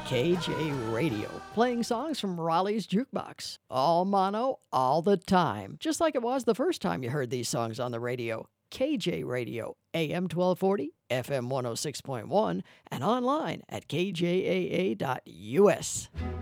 KJ Radio, playing songs from Raleigh's Jukebox. All mono, all the time, just like it was the first time you heard these songs on the radio. KJ Radio, AM 1240, FM 106.1, and online at kjaa.us.